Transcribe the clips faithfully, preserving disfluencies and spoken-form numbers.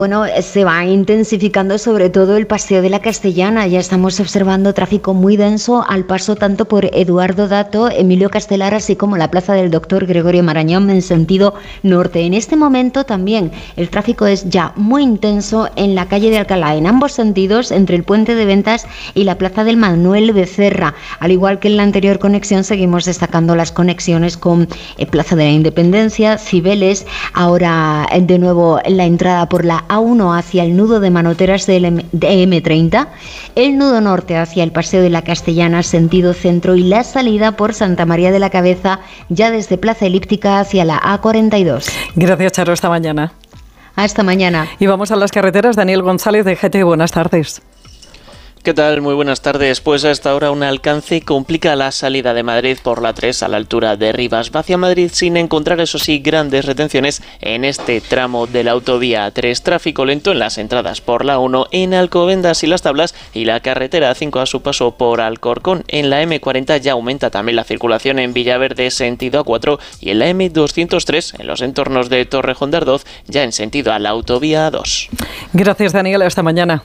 Bueno, se va intensificando sobre todo el Paseo de la Castellana. Ya estamos observando tráfico muy denso al paso tanto por Eduardo Dato, Emilio Castelar, así como la Plaza del Doctor Gregorio Marañón en sentido norte. En este momento también el tráfico es ya muy intenso en la calle de Alcalá, en ambos sentidos, entre el Puente de Ventas y la Plaza del Manuel Becerra. Al igual que en la anterior conexión, seguimos destacando las conexiones con eh, Plaza de la Independencia, Cibeles, ahora eh, de nuevo la entrada por la A uno hacia el nudo de Manoteras de eme treinta, el nudo norte hacia el Paseo de la Castellana sentido centro y la salida por Santa María de la Cabeza ya desde Plaza Elíptica hacia la A cuarenta y dos. Gracias, Charo, hasta mañana. Hasta mañana. Y vamos a las carreteras. Daniel González de G T, buenas tardes. ¿Qué tal? Muy buenas tardes. Pues hasta ahora un alcance complica la salida de Madrid por la tres a la altura de Rivas. Va hacia Madrid sin encontrar, eso sí, grandes retenciones en este tramo de la autovía tres. Tráfico lento en las entradas por la uno en Alcobendas y Las Tablas y la carretera cinco a su paso por Alcorcón. En la eme cuarenta ya aumenta también la circulación en Villaverde sentido A cuatro y en la eme doscientos tres en los entornos de Torrejón de Ardoz ya en sentido a la autovía A dos. Gracias, Daniel. Hasta mañana.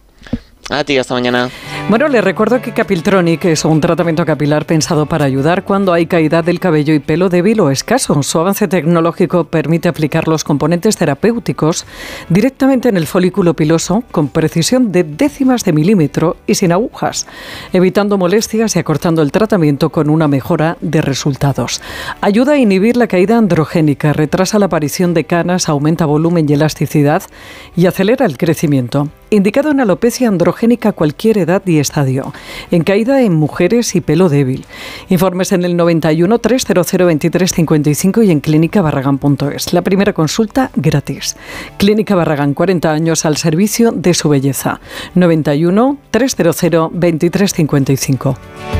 A ti, hasta mañana. Bueno, les recuerdo que Capiltronic es un tratamiento capilar pensado para ayudar cuando hay caída del cabello y pelo débil o escaso. Su avance tecnológico permite aplicar los componentes terapéuticos directamente en el folículo piloso con precisión de décimas de milímetro y sin agujas, evitando molestias y acortando el tratamiento con una mejora de resultados. Ayuda a inhibir la caída androgénica, retrasa la aparición de canas, aumenta volumen y elasticidad y acelera el crecimiento. Indicado en alopecia androgénica a cualquier edad y estadio. En caída en mujeres y pelo débil. Informes en el noventa y uno, trescientos veintitrés cincuenta y cinco y en clínica barragán punto es. La primera consulta gratis. Clínica Barragán, cuarenta años al servicio de su belleza. noventa y uno, trescientos veintitrés cincuenta y cinco.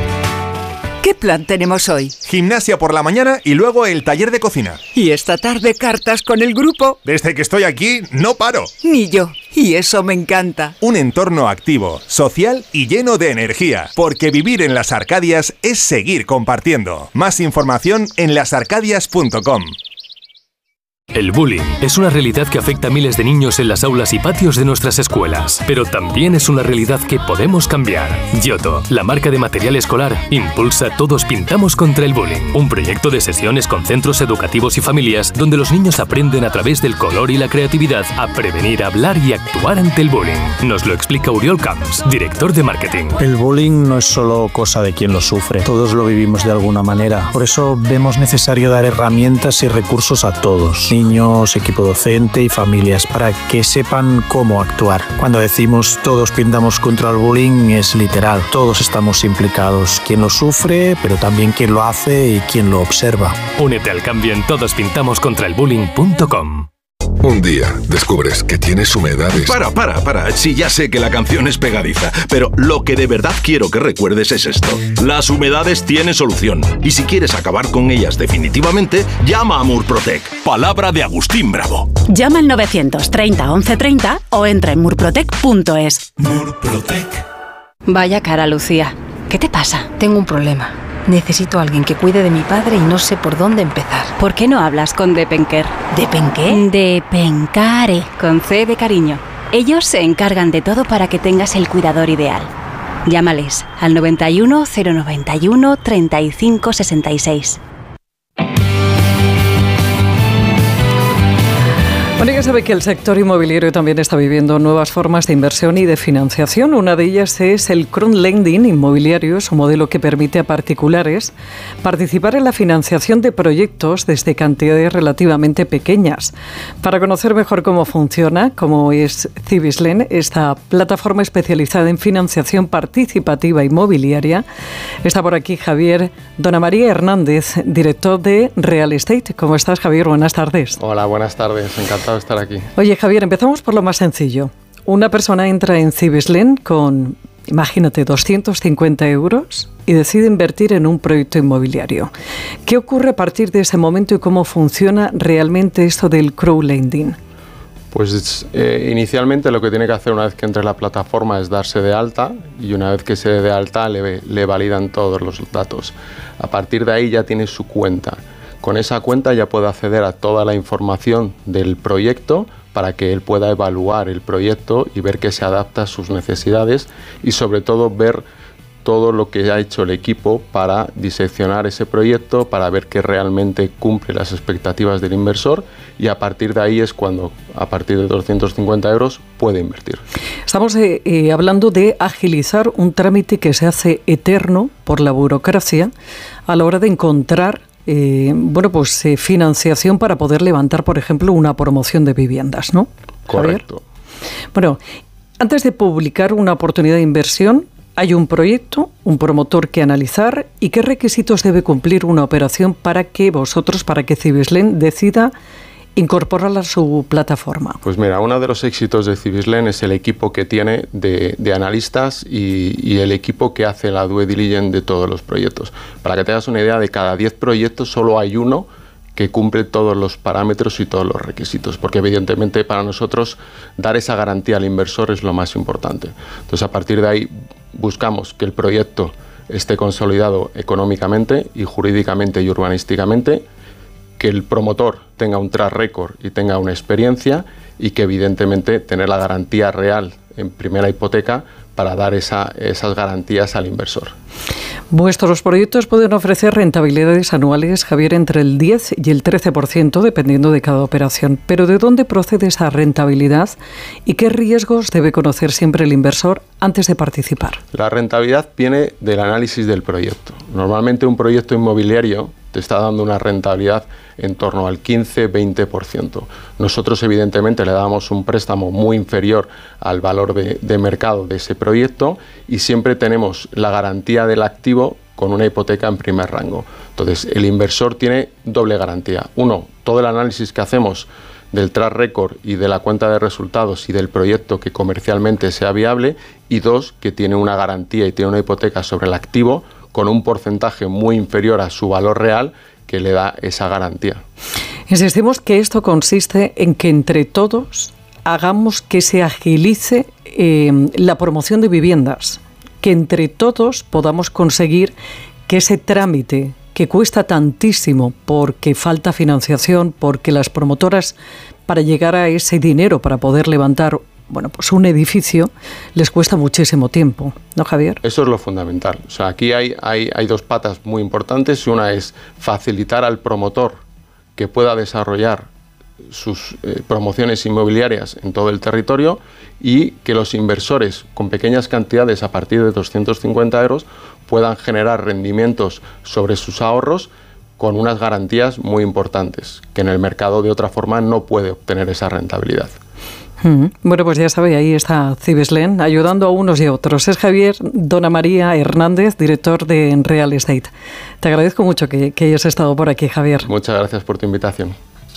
¿Qué plan tenemos hoy? Gimnasia por la mañana y luego el taller de cocina. Y esta tarde cartas con el grupo. Desde que estoy aquí no paro. Ni yo. Y eso me encanta. Un entorno activo, social y lleno de energía. Porque vivir en Las Arcadias es seguir compartiendo. Más información en las arcadias punto com. El bullying es una realidad que afecta a miles de niños en las aulas y patios de nuestras escuelas, pero también es una realidad que podemos cambiar. Giotto, la marca de material escolar, impulsa Todos Pintamos contra el Bullying, un proyecto de sesiones con centros educativos y familias donde los niños aprenden a través del color y la creatividad a prevenir, hablar y actuar ante el bullying. Nos lo explica Oriol Camps, director de marketing. El bullying no es solo cosa de quien lo sufre, todos lo vivimos de alguna manera. Por eso vemos necesario dar herramientas y recursos a todos. Niños, equipo docente y familias para que sepan cómo actuar. Cuando decimos todos pintamos contra el bullying es literal, todos estamos implicados, quien lo sufre, pero también quien lo hace y quien lo observa. Únete al cambio en todos pintamos contra el bullying punto com. Un día descubres que tienes humedades. Para, para, para. Sí, ya sé que la canción es pegadiza, pero lo que de verdad quiero que recuerdes es esto. Las humedades tienen solución. Y si quieres acabar con ellas definitivamente, llama a Murprotec. Palabra de Agustín Bravo. Llama al novecientos treinta once treinta o entra en murprotec punto es. Murprotec. Vaya cara, Lucía. ¿Qué te pasa? Tengo un problema. Necesito a alguien que cuide de mi padre y no sé por dónde empezar. ¿Por qué no hablas con Depenker? ¿Depenqué? Depencare, con C de cariño. Ellos se encargan de todo para que tengas el cuidador ideal. Llámales al noventa y uno, cero noventa y uno, treinta y cinco sesenta y seis. Bueno, ya sabe que el sector inmobiliario también está viviendo nuevas formas de inversión y de financiación. Una de ellas es el crowdlending inmobiliario, es un modelo que permite a particulares participar en la financiación de proyectos desde cantidades relativamente pequeñas. Para conocer mejor cómo funciona, cómo es Cibislen, esta plataforma especializada en financiación participativa inmobiliaria, está por aquí Javier Dona María Hernández, director de Real Estate. ¿Cómo estás, Javier? Buenas tardes. Hola, buenas tardes. Encantado de estar aquí. Oye, Javier, empezamos por lo más sencillo. Una persona entra en Cibislen con, imagínate, doscientos cincuenta euros y decide invertir en un proyecto inmobiliario. ¿Qué ocurre a partir de ese momento y cómo funciona realmente esto del crowdlending? Pues eh, inicialmente lo que tiene que hacer una vez que entre en la plataforma es darse de alta y una vez que se dé de alta le, le validan todos los datos. A partir de ahí ya tiene su cuenta. Con esa cuenta ya puede acceder a toda la información del proyecto para que él pueda evaluar el proyecto y ver que se adapta a sus necesidades y sobre todo ver todo lo que ha hecho el equipo para diseccionar ese proyecto, para ver que realmente cumple las expectativas del inversor, y a partir de ahí es cuando, a partir de doscientos cincuenta euros, puede invertir. Estamos eh, eh, hablando de agilizar un trámite que se hace eterno por la burocracia a la hora de encontrar eh, bueno, pues, eh, financiación para poder levantar, por ejemplo, una promoción de viviendas, ¿no? Correcto. Javier. Bueno, antes de publicar una oportunidad de inversión, hay un proyecto, un promotor que analizar, y qué requisitos debe cumplir una operación para que vosotros, para que Cibislen decida incorporarla a su plataforma. Pues mira, uno de los éxitos de Cibislen es el equipo que tiene de, de analistas y, y el equipo que hace la due diligence de todos los proyectos. Para que te hagas una idea, de cada diez proyectos solo hay uno que cumple todos los parámetros y todos los requisitos, porque evidentemente para nosotros dar esa garantía al inversor es lo más importante. Entonces, a partir de ahí buscamos que el proyecto esté consolidado económicamente y jurídicamente y urbanísticamente, que el promotor tenga un track record y tenga una experiencia, y que evidentemente tener la garantía real en primera hipoteca para dar esa, esas garantías al inversor. Vuestros proyectos pueden ofrecer rentabilidades anuales, Javier, entre el diez y el trece por ciento, dependiendo de cada operación. Pero ¿de dónde procede esa rentabilidad y qué riesgos debe conocer siempre el inversor antes de participar? La rentabilidad viene del análisis del proyecto. Normalmente un proyecto inmobiliario te está dando una rentabilidad en torno al quince a veinte por ciento. Nosotros, evidentemente, le damos un préstamo muy inferior al valor de, de mercado de ese proyecto, y siempre tenemos la garantía del activo con una hipoteca en primer rango. Entonces, el inversor tiene doble garantía. Uno, todo el análisis que hacemos del track record y de la cuenta de resultados y del proyecto que comercialmente sea viable, y dos, que tiene una garantía y tiene una hipoteca sobre el activo con un porcentaje muy inferior a su valor real, que le da esa garantía. Insistimos que esto consiste en que entre todos hagamos que se agilice eh, la promoción de viviendas, que entre todos podamos conseguir que ese trámite que cuesta tantísimo porque falta financiación, porque las promotoras, para llegar a ese dinero para poder levantar bueno, pues un edificio, les cuesta muchísimo tiempo, ¿no, Javier? Eso es lo fundamental. O sea, aquí hay, hay, hay dos patas muy importantes. Una es facilitar al promotor que pueda desarrollar sus eh, promociones inmobiliarias en todo el territorio, y que los inversores con pequeñas cantidades a partir de doscientos cincuenta euros puedan generar rendimientos sobre sus ahorros con unas garantías muy importantes, que en el mercado de otra forma no puede obtener esa rentabilidad. Bueno, pues ya sabe, ahí está Cibislen ayudando a unos y a otros. Es Javier Dona María Hernández, director de Real Estate. Te agradezco mucho que, que hayas estado por aquí, Javier. Muchas gracias por tu invitación.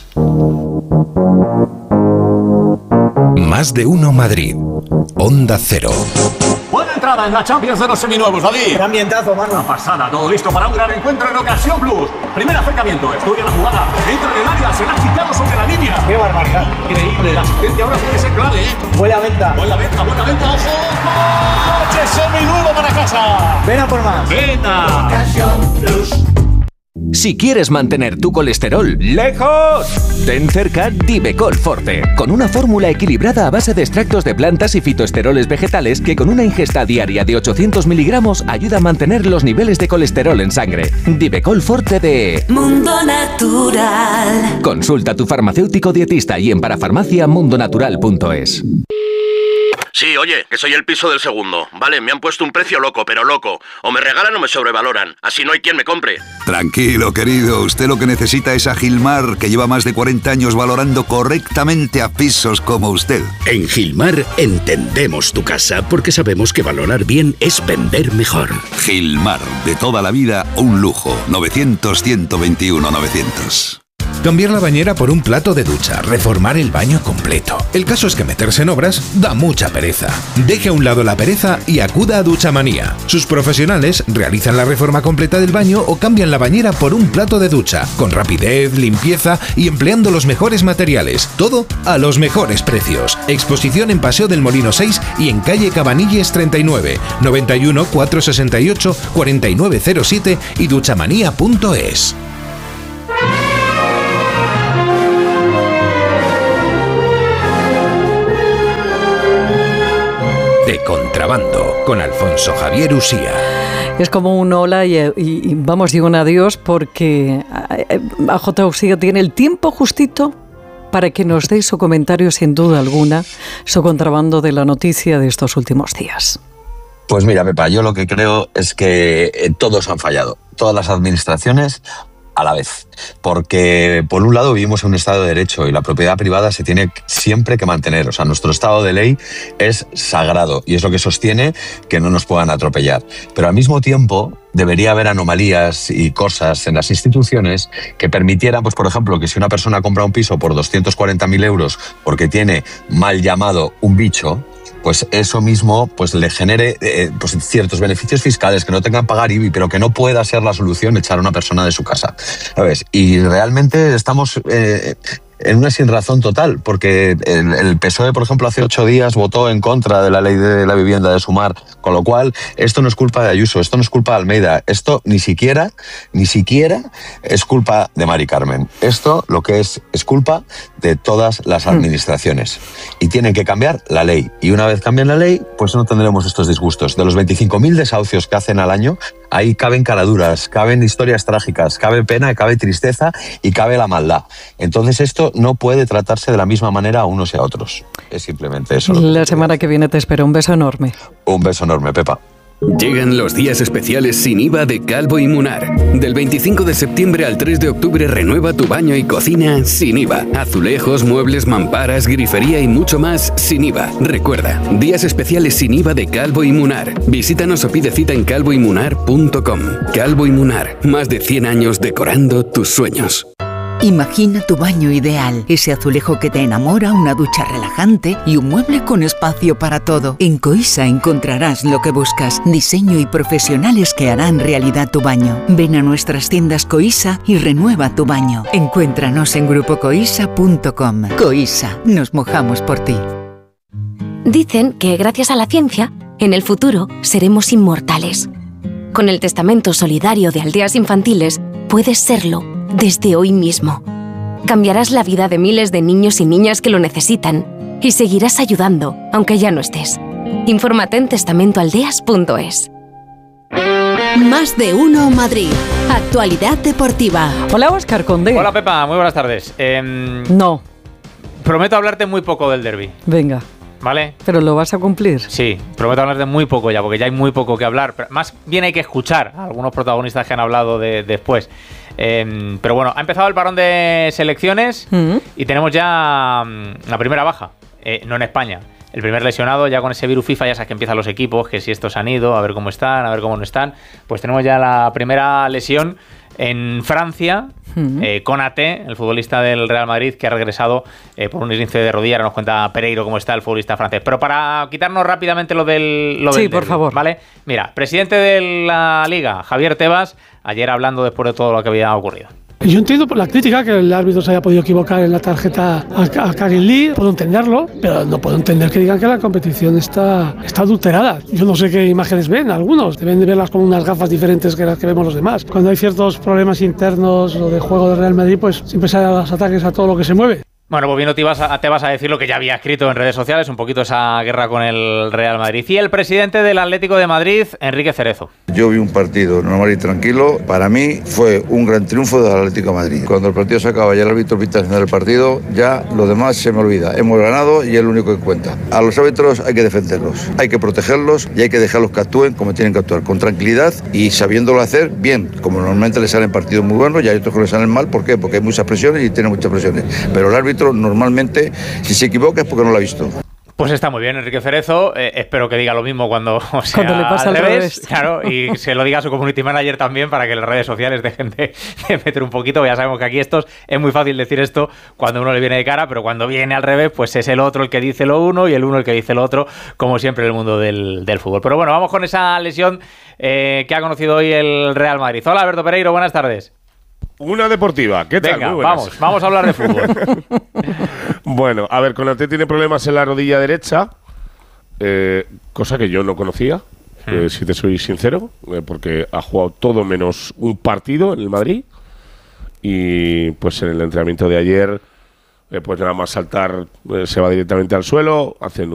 Más de uno Madrid. Onda Cero. Buena entrada en la Champions de los seminuevos, David. Qué ambientazo, mano. Una pasada, todo listo para un gran encuentro en Ocasión Plus. Primer acercamiento, estudia la jugada, entra en el área, se la ha quitado sobre la línea. Qué barbaridad. Increíble, la asistencia ahora puede ser clave, ¿eh? Buena venta. Buena venta, buena venta, ojo. ¡Coche seminuevo para casa! Ven a por más. Venta. Ocasión Plus. Si quieres mantener tu colesterol lejos, ten cerca Divecol Forte, con una fórmula equilibrada a base de extractos de plantas y fitoesteroles vegetales que con una ingesta diaria de ochocientos miligramos ayuda a mantener los niveles de colesterol en sangre. Divecol Forte de Mundo Natural. Consulta a tu farmacéutico dietista y en parafarmacia mundonatural punto es. Sí, oye, que soy el piso del segundo. Vale, me han puesto un precio loco, pero loco. O me regalan o me sobrevaloran. Así no hay quien me compre. Tranquilo, querido. Usted lo que necesita es a Gilmar, que lleva más de cuarenta años valorando correctamente a pisos como usted. En Gilmar entendemos tu casa porque sabemos que valorar bien es vender mejor. Gilmar, de toda la vida, un lujo. novecientos, ciento veintiuno, novecientos. Cambiar la bañera por un plato de ducha, reformar el baño completo. El caso es que meterse en obras da mucha pereza. Deje a un lado la pereza y acuda a Duchamanía. Sus profesionales realizan la reforma completa del baño o cambian la bañera por un plato de ducha, con rapidez, limpieza y empleando los mejores materiales. Todo a los mejores precios. Exposición en Paseo del Molino seis y en calle Cabanilles treinta y nueve, noventa y uno, cuatrocientos sesenta y ocho, cuarenta y nueve cero siete y duchamanía punto es. de Contrabando, con Alfonso Javier Usía. Es como un hola y, y, y vamos, y un adiós, porque A J. Usía tiene el tiempo justito para que nos dé su comentario, sin duda alguna, su contrabando de la noticia de estos últimos días. Pues mira, Pepa, yo lo que creo es que todos han fallado, todas las administraciones a la vez, porque por un lado vivimos en un Estado de Derecho y la propiedad privada se tiene siempre que mantener, o sea, nuestro Estado de ley es sagrado y es lo que sostiene que no nos puedan atropellar, pero al mismo tiempo debería haber anomalías y cosas en las instituciones que permitieran, pues por ejemplo, que si una persona compra un piso por doscientos cuarenta mil euros porque tiene mal llamado un bicho, pues eso mismo pues le genere eh, pues ciertos beneficios fiscales, que no tengan que pagar I B I, pero que no pueda ser la solución echar a una persona de su casa, ¿sabes? Y realmente estamos eh, en una sinrazón total, porque el, el P S O E, por ejemplo, hace ocho días votó en contra de la ley de la vivienda de Sumar, con lo cual esto no es culpa de Ayuso, esto no es culpa de Almeida, esto ni siquiera, ni siquiera es culpa de Mari Carmen. Esto lo que es, es culpa de todas las administraciones. Y tienen que cambiar la ley. Y una vez cambien la ley, pues no tendremos estos disgustos. De los veinticinco mil desahucios que hacen al año, ahí caben caraduras, caben historias trágicas, cabe pena, cabe tristeza y cabe la maldad. Entonces esto no puede tratarse de la misma manera a unos y a otros. Es simplemente eso. La semana que viene te espero. Un beso enorme. Un beso enorme, Pepa. Llegan los días especiales sin I V A de Calvo y Munar. Del veinticinco de septiembre al tres de octubre renueva tu baño y cocina sin I V A. Azulejos, muebles, mamparas, grifería y mucho más sin I V A. Recuerda, días especiales sin I V A de Calvo y Munar. Visítanos o pide cita en calvo y munar punto com. Calvo y Munar, más de cien años decorando tus sueños. Imagina tu baño ideal, ese azulejo que te enamora, una ducha relajante y un mueble con espacio para todo. En Coisa encontrarás lo que buscas, diseño y profesionales que harán realidad tu baño. Ven a nuestras tiendas Coisa y renueva tu baño. Encuéntranos en grupo coisa punto com. Coisa, nos mojamos por ti. Dicen que gracias a la ciencia, en el futuro seremos inmortales. Con el testamento solidario de Aldeas Infantiles, puedes serlo. Desde hoy mismo. Cambiarás la vida de miles de niños y niñas que lo necesitan y seguirás ayudando, aunque ya no estés. Infórmate en testamento aldeas punto es. Más de uno Madrid. Actualidad deportiva. Hola, Óscar Conde. Hola, Pepa. Muy buenas tardes. Eh, no. Prometo hablarte muy poco del derbi. Venga. ¿Vale? ¿Pero lo vas a cumplir? Sí, prometo hablar de muy poco ya, porque ya hay muy poco que hablar. Pero más bien hay que escuchar a algunos protagonistas que han hablado de, después. Eh, pero bueno, ha empezado el parón de selecciones mm. y tenemos ya um, la primera baja, eh, no en España. El primer lesionado, ya con ese virus FIFA, ya sabes que empiezan los equipos, que si estos han ido, a ver cómo están, a ver cómo no están. Pues tenemos ya la primera lesión en Francia, uh-huh. eh, Konaté, el futbolista del Real Madrid, que ha regresado eh, por un esguince de rodilla. Ahora nos cuenta Pereiro cómo está el futbolista francés. Pero para quitarnos rápidamente lo del lo Sí, del por derbi, favor. ¿vale? Mira, presidente de la Liga, Javier Tebas, ayer hablando después de todo lo que había ocurrido. Yo entiendo por la crítica que el árbitro se haya podido equivocar en la tarjeta a, a Karin Lee, puedo entenderlo, pero no puedo entender que digan que la competición está, está adulterada. Yo no sé qué imágenes ven algunos, deben de verlas con unas gafas diferentes que las que vemos los demás. Cuando hay ciertos problemas internos o de juego del Real Madrid, pues siempre se dan los ataques a todo lo que se mueve. Bueno, pues bien, te vas, a, te vas a decir lo que ya había escrito en redes sociales, un poquito esa guerra con el Real Madrid. Y el presidente del Atlético de Madrid, Enrique Cerezo. Yo vi un partido normal y tranquilo. Para mí fue un gran triunfo del Atlético de Madrid. Cuando el partido se acaba y el árbitro pita al final del partido, ya lo demás se me olvida. Hemos ganado y es lo único que cuenta. A los árbitros hay que defenderlos, hay que protegerlos y hay que dejarlos que actúen como tienen que actuar, con tranquilidad y sabiéndolo hacer bien. Como normalmente les salen partidos muy buenos y hay otros que les salen mal. ¿Por qué? Porque hay muchas presiones y tienen muchas presiones. Pero el árbitro normalmente, si se equivoca es porque no lo ha visto. Pues está muy bien, Enrique Cerezo. Eh, espero que diga lo mismo cuando, o sea, cuando le pasa al al revés, revés. Claro, y se lo diga a su community manager también para que las redes sociales dejen de, de meter un poquito. Ya sabemos que aquí estos es muy fácil decir esto cuando uno le viene de cara, pero cuando viene al revés, pues es el otro el que dice lo uno y el uno el que dice lo otro, como siempre en el mundo del, del fútbol. Pero bueno, vamos con esa lesión eh, que ha conocido hoy el Real Madrid. Hola, Alberto Pereiro, buenas tardes. Una deportiva, ¿qué tal? Venga, Muy vamos, vamos a hablar de fútbol. Bueno, a ver, Konaté tiene problemas en la rodilla derecha, eh, cosa que yo no conocía, hmm. eh, si te soy sincero, eh, porque ha jugado todo menos un partido en el Madrid y pues en el entrenamiento de ayer, eh, pues nada más saltar, eh, se va directamente al suelo, hacen